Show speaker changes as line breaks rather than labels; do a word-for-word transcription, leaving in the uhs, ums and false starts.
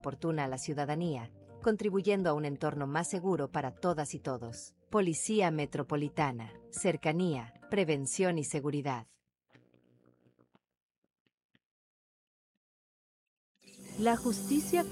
oportuna a la ciudadanía, contribuyendo a un entorno más seguro para todas y todos. Policía Metropolitana, cercanía, prevención y seguridad.
La justicia